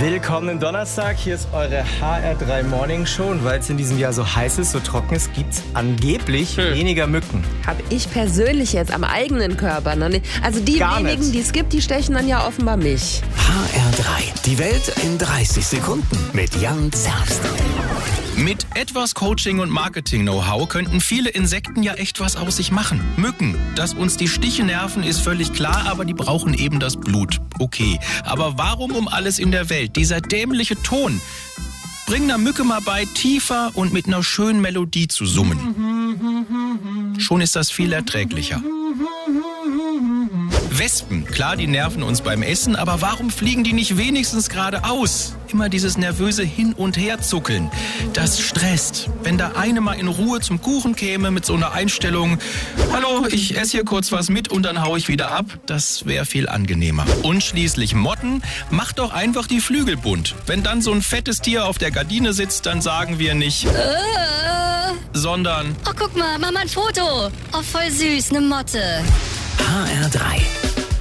Willkommen im Donnerstag, hier ist eure HR3 Morning Show und weil es in diesem Jahr so heiß ist, so trocken ist, gibt es angeblich weniger Mücken. Habe ich persönlich jetzt am eigenen Körper noch nicht. Also die wenigen, die es gibt, die stechen dann ja offenbar mich. HR3, die Welt in 30 Sekunden mit Jan Zerbst. Mit etwas Coaching und Marketing-Know-how könnten viele Insekten ja echt was aus sich machen. Mücken. Dass uns die Stiche nerven, ist völlig klar, aber die brauchen eben das Blut. Okay, aber warum um alles in der Welt dieser dämliche Ton? Bring einer Mücke mal bei, tiefer und mit einer schönen Melodie zu summen. Schon ist das viel erträglicher. Wespen, klar, die nerven uns beim Essen, aber warum fliegen die nicht wenigstens geradeaus? Immer dieses nervöse Hin- und Herzuckeln. Das stresst. Wenn da eine mal in Ruhe zum Kuchen käme mit so einer Einstellung, hallo, ich esse hier kurz was mit und dann hau ich wieder ab, das wäre viel angenehmer. Und schließlich Motten, macht doch einfach die Flügel bunt. Wenn dann so ein fettes Tier auf der Gardine sitzt, dann sagen wir nicht, sondern, Oh, guck mal, mach mal ein Foto. Oh, voll süß, eine Motte. HR3,